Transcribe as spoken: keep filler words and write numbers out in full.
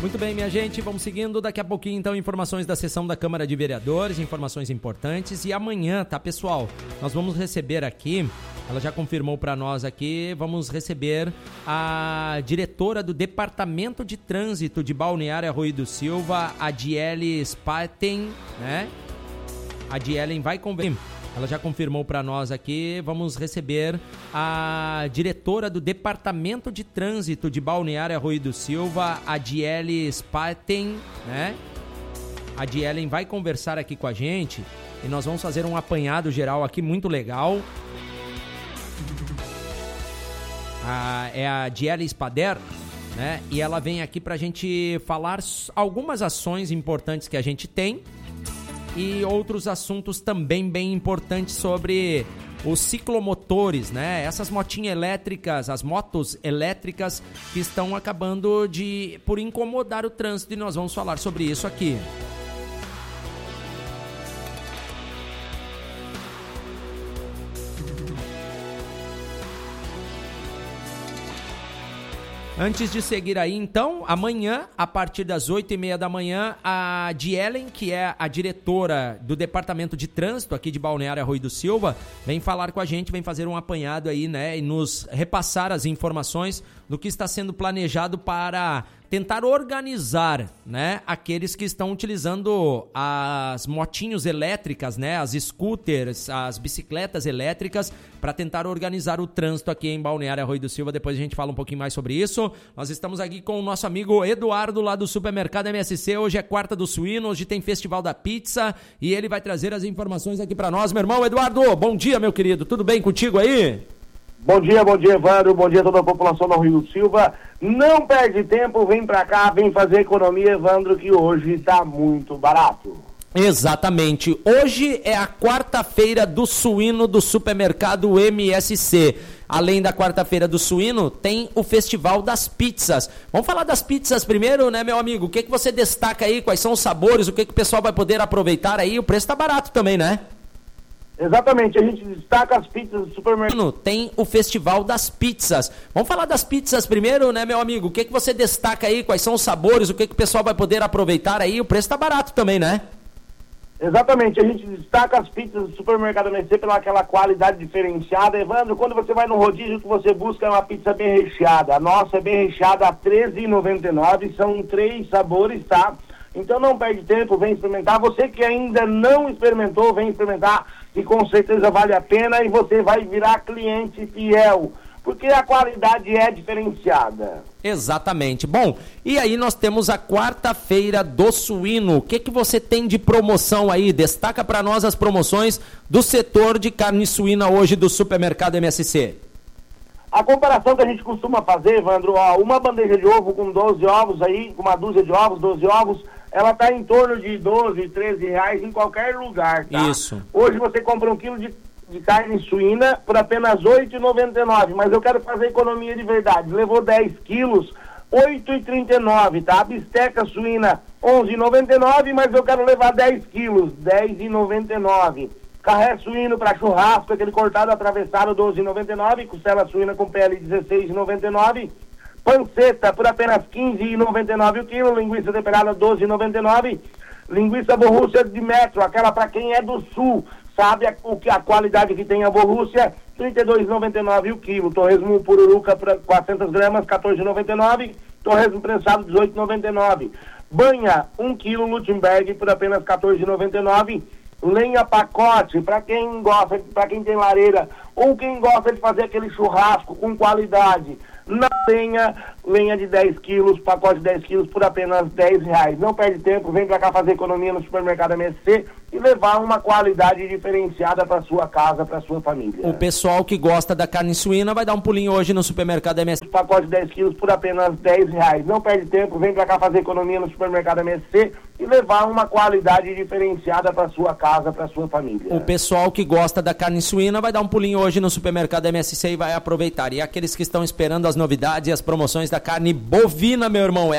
Muito bem, minha gente, vamos seguindo. Daqui a pouquinho, então, informações da sessão da Câmara de Vereadores, informações importantes. E amanhã, tá, pessoal? Nós vamos receber aqui, ela já confirmou para nós aqui, vamos receber a diretora do Departamento de Trânsito de Balneário Arroio do Silva, a Diele Spaten, né? A Dielen vai conversar. Ela já confirmou para nós aqui, vamos receber a diretora do Departamento de Trânsito de Balneário Arroio do Silva, a Diele Spaten, né? A Dielen vai conversar aqui com a gente e nós vamos fazer um apanhado geral aqui muito legal. A, é a Diele Spader, né? E ela vem aqui pra gente falar algumas ações importantes que a gente tem e outros assuntos também bem importantes sobre os ciclomotores, né? Essas motinhas elétricas, as motos elétricas que estão acabando de por incomodar o trânsito, e nós vamos falar sobre isso aqui. Antes de seguir aí, então, amanhã, a partir das oito e meia da manhã, a Dielen, que é a diretora do Departamento de Trânsito aqui de Balneário Arroio do Silva, vem falar com a gente, vem fazer um apanhado aí, né, e nos repassar as informações do que está sendo planejado para tentar organizar, né, aqueles que estão utilizando as motinhos elétricas, né, as scooters, as bicicletas elétricas, para tentar organizar o trânsito aqui em Balneário Arroio do Silva. Depois a gente fala um pouquinho mais sobre isso. Nós estamos aqui com o nosso amigo Eduardo, lá do Supermercado M S C. Hoje é quarta do suíno, hoje tem Festival da Pizza e ele vai trazer as informações aqui para nós. Meu irmão Eduardo, bom dia, meu querido. Tudo bem contigo aí? Bom dia, bom dia, Evandro, bom dia a toda a população do Rio do Silva. Não perde tempo, vem pra cá, vem fazer economia, Evandro, que hoje tá muito barato. Exatamente. Hoje é a quarta-feira do suíno do Supermercado M S C. Além da quarta-feira do suíno, tem o Festival das Pizzas. Vamos falar das pizzas primeiro, né, meu amigo? O que, que você destaca aí? Quais são os sabores? O que, que o pessoal vai poder aproveitar aí? O preço tá barato também, né? Exatamente, a gente destaca as pizzas do supermercado. Tem o Festival das Pizzas. Vamos falar das pizzas primeiro, né, meu amigo? O que, que você destaca aí? Quais são os sabores? O que, que o pessoal vai poder aproveitar aí? O preço tá barato também, né? Exatamente, a gente destaca as pizzas do Supermercado M S C pela aquela qualidade diferenciada. Evandro, quando você vai no rodízio, o que você busca é uma pizza bem recheada. A nossa é bem recheada a treze reais e noventa e nove centavos, são três sabores, tá? Então não perde tempo, vem experimentar. Você que ainda não experimentou, vem experimentar, e com certeza vale a pena, e você vai virar cliente fiel, porque a qualidade é diferenciada. Exatamente. Bom, e aí nós temos a quarta-feira do suíno. O que que você tem de promoção aí? Destaca para nós as promoções do setor de carne suína hoje do Supermercado M S C. A comparação que a gente costuma fazer, Evandro, ó, uma bandeja de ovo com doze ovos aí, com uma dúzia de ovos, doze ovos, ela está em torno de doze, treze reais em qualquer lugar, tá? Isso. Hoje você compra um quilo de, de carne suína por apenas oito reais e noventa e nove centavos, mas eu quero fazer economia de verdade. Levou dez quilos, oito reais e trinta e nove centavos, tá? A bisteca suína, onze reais e noventa e nove centavos, mas eu quero levar dez quilos, dez reais e noventa e nove centavos. Carré suíno para churrasco, aquele cortado atravessado, doze reais e noventa e nove centavos. Costela suína com pele, dezesseis reais e noventa e nove centavos. Panceta por apenas quinze reais e noventa e nove centavos o quilo. Linguiça temperada, doze reais e noventa e nove centavos. Linguiça Borrússia de metro, aquela para quem é do sul, sabe a, o que, a qualidade que tem a Borrússia, trinta e dois reais e noventa e nove centavos o quilo. Torresmo pururuca para quatrocentas gramas, quatorze reais e noventa e nove centavos. Torresmo prensado, dezoito reais e noventa e nove centavos. Banha, um quilo Lutemberg por apenas quatorze reais e noventa e nove centavos. Lenha pacote, para quem gosta, para quem tem lareira, ou quem gosta de fazer aquele churrasco com qualidade. Na lenha, lenha de dez quilos, pacote de dez quilos por apenas dez reais. Não perde tempo, vem pra cá fazer economia no Supermercado M S C e levar uma qualidade diferenciada pra sua casa, pra sua família. O pessoal que gosta da carne suína vai dar um pulinho hoje no Supermercado M S C. Pacote de dez quilos por apenas dez reais. Não perde tempo, vem pra cá fazer economia no Supermercado M S C e levar uma qualidade diferenciada pra sua casa, pra sua família. O pessoal que gosta da carne suína vai dar um pulinho hoje no Supermercado M S C e vai aproveitar. E aqueles que estão esperando as novidades e as promoções da carne bovina, meu irmão, é